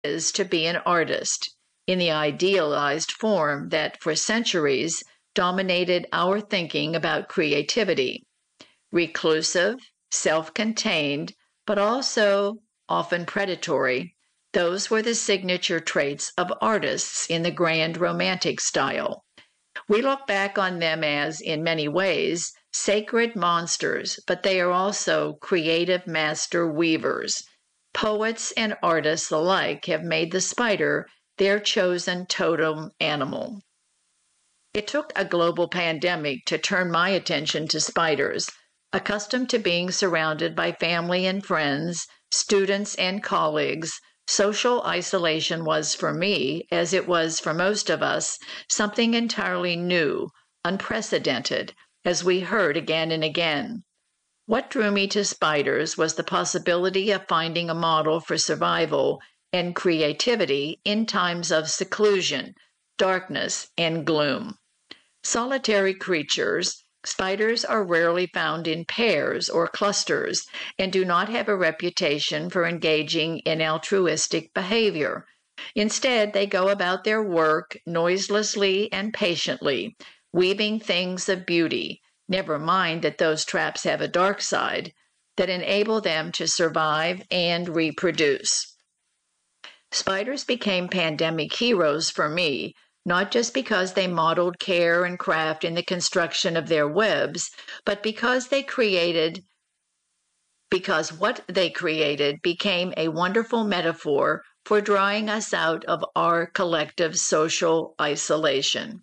is to be an artist in the idealized form that for centuries dominated our thinking about creativity. Reclusive, self-contained, but also often predatory, those were the signature traits of artists in the grand romantic style. We look back on them as, in many ways, sacred monsters, but they are also creative master weavers. Poets and artists alike have made the spider their chosen totem animal. It took a global pandemic to turn my attention to spiders. Accustomed to being surrounded by family and friends, students and colleagues, social isolation was for me, as it was for most of us, something entirely new, unprecedented, as we heard again and again. What drew me to spiders was the possibility of finding a model for survival and creativity in times of seclusion, darkness, and gloom. Solitary creatures, spiders are rarely found in pairs or clusters and do not have a reputation for engaging in altruistic behavior. Instead, they go about their work noiselessly and patiently, weaving things of beauty, never mind that those traps have a dark side, that enable them to survive and reproduce. Spiders became pandemic heroes for me, not just because they modeled care and craft in the construction of their webs, but because what they created became a wonderful metaphor for drawing us out of our collective social isolation.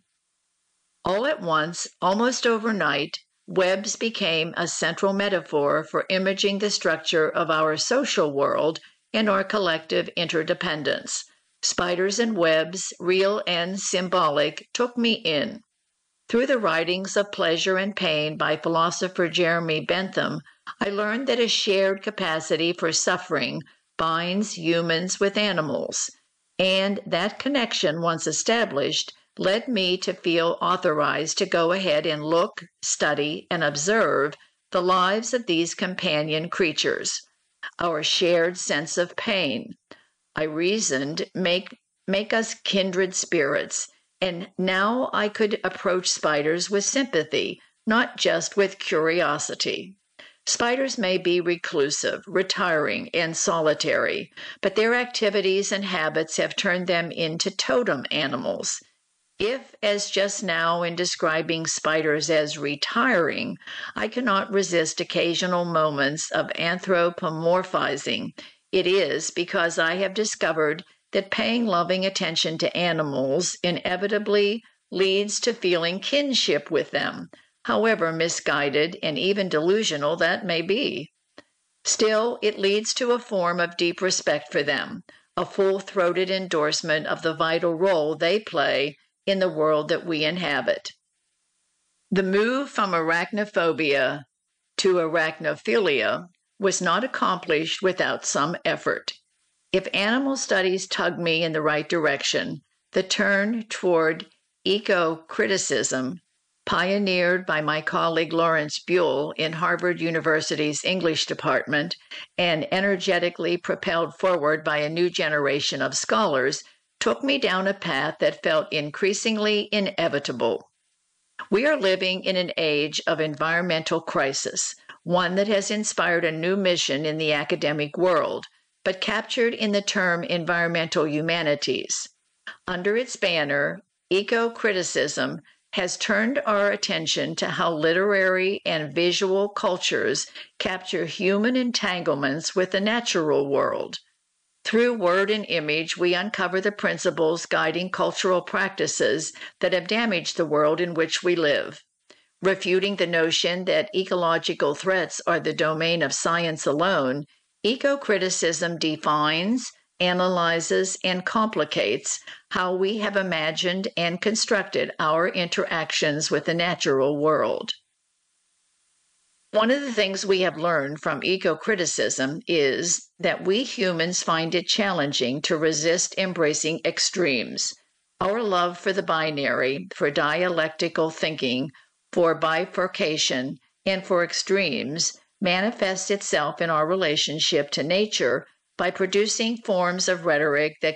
All at once, almost overnight, webs became a central metaphor for imaging the structure of our social world and our collective interdependence. Spiders and webs, real and symbolic, took me in. Through the writings of Pleasure and Pain by philosopher Jeremy Bentham, I learned that a shared capacity for suffering binds humans with animals, and that connection, once established, led me to feel authorized to go ahead and look, study, and observe the lives of these companion creatures. Our shared sense of pain, I reasoned, make us kindred spirits, and now I could approach spiders with sympathy, not just with curiosity. Spiders may be reclusive, retiring, and solitary, but their activities and habits have turned them into totem animals. If, as just now in describing spiders as retiring, I cannot resist occasional moments of anthropomorphizing, it is because I have discovered that paying loving attention to animals inevitably leads to feeling kinship with them, however misguided and even delusional that may be. Still, it leads to a form of deep respect for them, a full-throated endorsement of the vital role they play in the world that we inhabit. The move from arachnophobia to arachnophilia was not accomplished without some effort. If animal studies tug me in the right direction, the turn toward eco-criticism, pioneered by my colleague Lawrence Buell in Harvard University's English department and energetically propelled forward by a new generation of scholars, took me down a path that felt increasingly inevitable. We are living in an age of environmental crisis, one that has inspired a new mission in the academic world, but captured in the term environmental humanities. Under its banner, eco-criticism has turned our attention to how literary and visual cultures capture human entanglements with the natural world. Through word and image, we uncover the principles guiding cultural practices that have damaged the world in which we live. Refuting the notion that ecological threats are the domain of science alone, eco-criticism defines, analyzes, and complicates how we have imagined and constructed our interactions with the natural world. One of the things we have learned from eco-criticism is that we humans find it challenging to resist embracing extremes. Our love for the binary, for dialectical thinking, for bifurcation, and for extremes manifests itself in our relationship to nature, by producing forms of rhetoric that